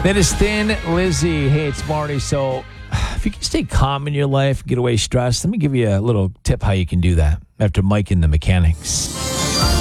That is Thin Lizzy. Hey, it's Marty. So if you can stay calm in your life, get away stress, let me give you a little tip how you can do that after Mike and the Mechanics.